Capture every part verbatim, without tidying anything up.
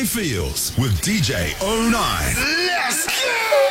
Feels with D J oh nine. Let's go!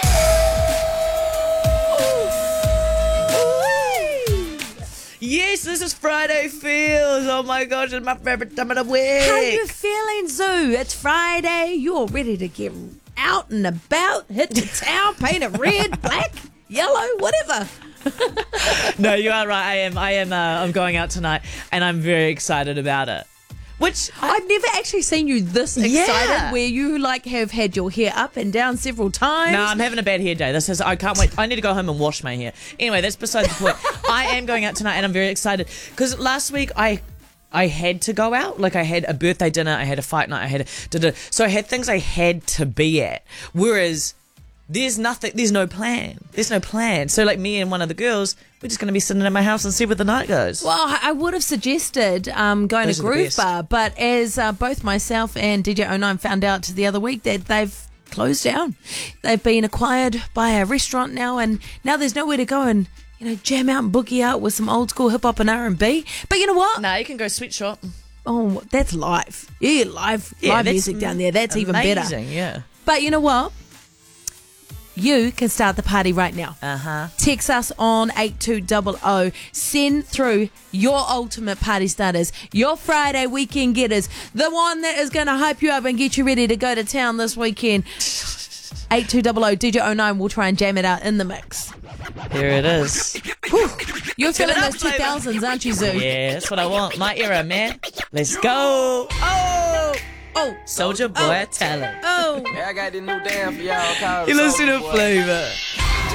Yes, this is Friday Feels. Oh my gosh, it's my favorite time of the week. How you feeling, Zoo? It's Friday. You're ready to get out and about, hit the town, paint it red, black, yellow, whatever. No, you are right. I am. I am. Uh, I'm going out tonight, and I'm very excited about it. Which I, I've never actually seen you this excited, Yeah. where you like have had your hair up and down several times. No, I'm having a bad hair day. This is. I can't wait. I need to go home and wash my hair. Anyway, that's beside the point. I am going out tonight, and I'm very excited because last week I. I had to go out. Like, I had a birthday dinner, I had a fight night, I had a da-da. So I had things I had to be at. Whereas there's nothing, there's no plan. There's no plan. So like me and one of the girls, we're just going to be sitting at my house and see where the night goes. Well, I I would have suggested um, going Those to are the Groove best. Bar, but as uh, both myself and D J oh nine found out the other week that they've closed down. They've been acquired by a restaurant now, and now there's nowhere to go and, you know, jam out and boogie out with some old school hip hop and R and B. But you know what? No, you can go sweet shop. Oh, that's live. Yeah, live, Yeah, live that's music down there. That's even better. Amazing, yeah. But you know what? You can start the party right now. Uh-huh. Text us on eight two hundred. Send through your ultimate party starters, your Friday weekend getters, the one that is going to hype you up and get you ready to go to town this weekend. eight two hundred. D J oh nine will try and jam it out in the mix. Here it is. You're feeling it up, those two thousands, aren't you, Zoo? Yeah, that's what I want. My era, man. Let's go. Oh, Oh, Soldier Boy, Oh. tell it. oh. Hey, I got this new dance for y'all called You listen to Soulja Boy. Flavor.